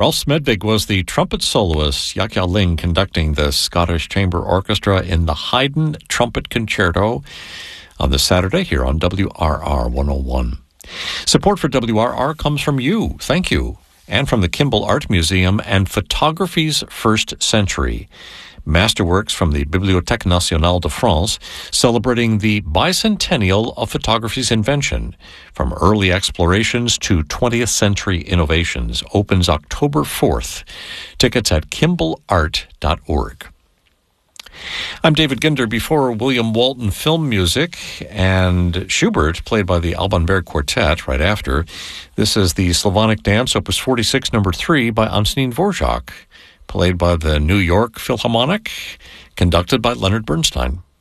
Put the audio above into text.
Ralph Smedvig was the trumpet soloist, Yak Ling conducting the Scottish Chamber Orchestra in the Haydn Trumpet Concerto on this Saturday here on WRR 101. Support for WRR comes from you, thank you, and from the Kimball Art Museum and Photography's First Century. Masterworks from the Bibliothèque Nationale de France, celebrating the bicentennial of photography's invention, from early explorations to 20th century innovations, opens October 4th. Tickets at kimballart.org. I'm David Ginder. Before William Walton film music and Schubert, played by the Alban Berg Quartet right after, this is the Slavonic Dance, Opus 46, number 3, by Antonín Dvořák, played by the New York Philharmonic, conducted by Leonard Bernstein.